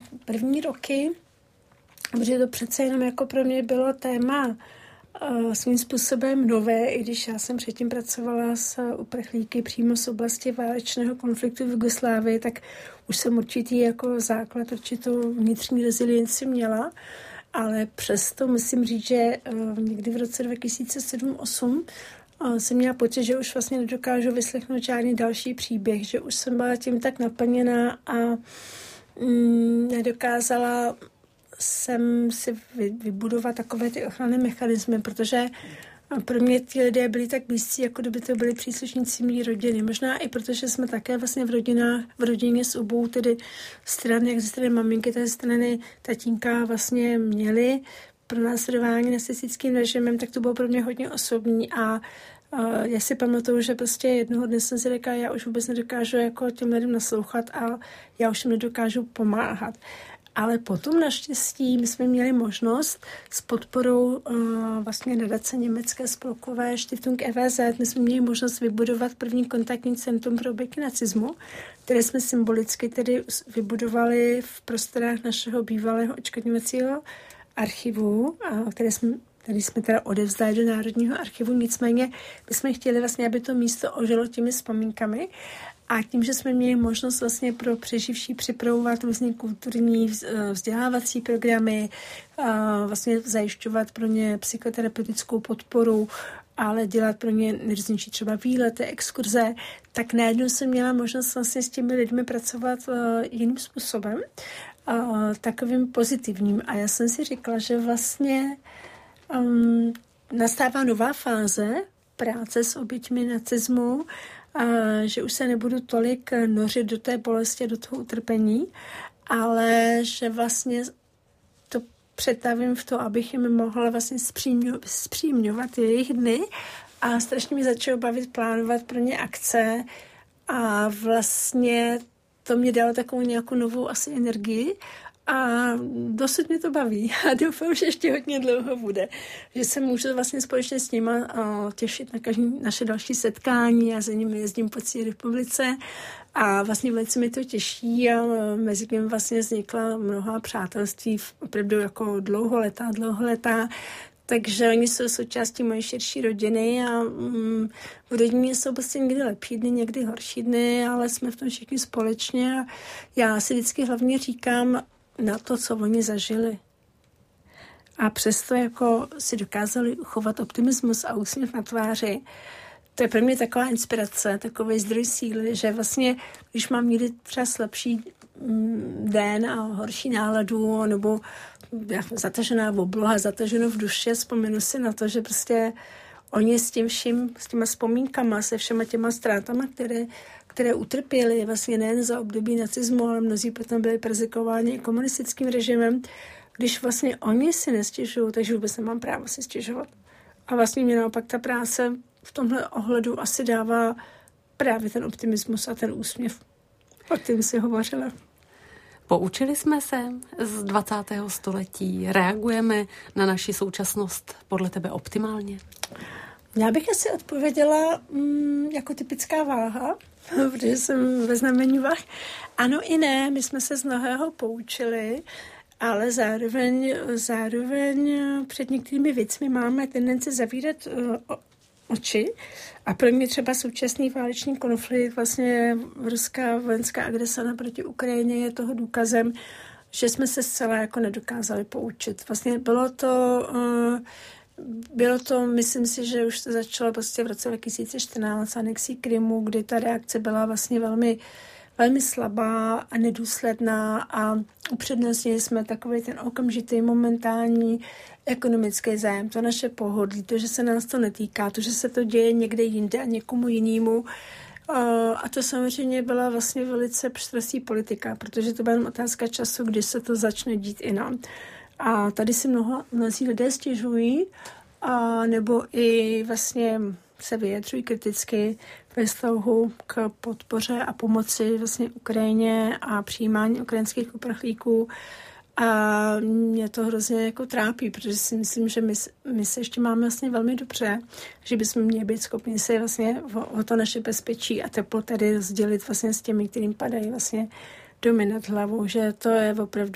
první roky, protože to přece jenom jako pro mě bylo téma svým způsobem nové, i když já jsem předtím pracovala s uprchlíky přímo z oblasti válečného konfliktu v Jugoslávii, tak už jsem určitý jako základ, určitou vnitřní rezilienci měla, ale přesto musím říct, že někdy v roce 2007-2008 jsem měla pocit, že už vlastně nedokážu vyslechnout žádný další příběh, že už jsem byla tím tak naplněná a nedokázala jsem si vybudovat takové ty ochranné mechanismy, protože pro mě ti lidé byli tak blízcí, jako kdyby to byli příslušníci mý rodiny. Možná i protože jsme také vlastně v rodině s obou tedy stran, jak ze strany maminky, tak ze strany tatínka vlastně měli pronásledování nacistickým režimem, tak to bylo pro mě hodně osobní a já si pamatuju, že prostě jednoho dne jsem si řekla, já už vůbec nedokážu jako těm lidem naslouchat a já už jim nedokážu pomáhat. Ale potom naštěstí my jsme měli možnost s podporou vlastně nadace německé spolkové Stiftung EWZ, my jsme měli možnost vybudovat první kontaktní centrum pro oběti nacismu, které jsme symbolicky tedy vybudovali v prostorách našeho bývalého odškodňovacího archivu, který jsme teda odevzdali do Národního archivu, nicméně my jsme chtěli vlastně, aby to místo ožilo těmi vzpomínkami. A tím, že jsme měli možnost vlastně pro přeživší připravovat různé kulturní vzdělávací programy, vlastně zajišťovat pro ně psychoterapeutickou podporu, ale dělat pro ně nejrůznější třeba výlety, exkurze, tak najednou jsem měla možnost vlastně s těmi lidmi pracovat jiným způsobem, takovým pozitivním. A já jsem si říkala, že vlastně nastává nová fáze práce s oběťmi nacismu, a že už se nebudu tolik nořit do té bolesti, do toho utrpení, ale že vlastně to přetavím v to, abych jim mohla vlastně zpříjemňovat jejich dny a strašně mi začalo bavit plánovat pro ně akce a vlastně to mě dalo takovou nějakou novou asi energii a dosud mě to baví a doufám, že ještě hodně dlouho bude. Že se můžu vlastně společně s nima těšit na každé naše další setkání. Já za nimi jezdím po celé republice a vlastně velice mi to těší a mezi tím vlastně vznikla mnoha přátelství opravdu jako dlouholetá. Takže oni jsou součástí mojí širší rodiny a v rodině jsou prostě někdy lepší dny, někdy horší dny, ale jsme v tom všichni společně a já si vždycky hlavně říkám na to, co oni zažili. A přesto jako si dokázali uchovat optimismus a úsměv na tváři. To je pro mě taková inspirace, takový zdroj síly, že vlastně, když mám někdy třeba slabší den a horší náladu, nebo zatažená obloha, zataženo v duši, vzpomenu si na to, že prostě oni s tím vším, s těma vzpomínkama, se všema těma ztrátama, které utrpěli vlastně nejen za období nacismu, ale mnozí potom byli perzekuováni komunistickým režimem, když vlastně oni si nestěžují, takže vůbec nemám právo si stěžovat. A vlastně mě naopak ta práce v tomhle ohledu asi dává právě ten optimismus a ten úsměv, o kterém si hovořila. Poučili jsme se z 20. století, reagujeme na naši současnost podle tebe optimálně? Já bych asi odpověděla jako typická váha, protože jsem ve znamení vah. Ano i ne, my jsme se z mnohého poučili, ale zároveň před některými věcmi máme tendenci zavírat oči. A pro mě třeba současný válečný konflikt, vlastně ruská vojenská agrese naproti Ukrajině je toho důkazem, že jsme se zcela jako nedokázali poučit. Vlastně bylo to, myslím si, že už to začalo prostě v roce 2014 anexí Krymu, kdy ta reakce byla vlastně velmi, velmi slabá a nedůsledná a upřednostnili jsme takový ten okamžitý, momentální ekonomický zájem, to naše pohodlí, to, že se nás to netýká, to, že se to děje někde jinde a někomu jinému. A to samozřejmě byla vlastně velice pštrostí politika, protože to byla otázka času, kdy se to začne dít i nám. A tady si mnozí lidé stěžují, nebo i vlastně se vyjadřují kriticky ve vztahu k podpoře a pomoci vlastně Ukrajině a přijímání ukrajinských uprchlíků. A mě to hrozně jako trápí, protože si myslím, že my se ještě máme vlastně velmi dobře, že bychom měli být schopni se vlastně o to naše bezpečí a teplo tady rozdělit vlastně s těmi, kterým padají vlastně domy nad hlavou, že to je opravdu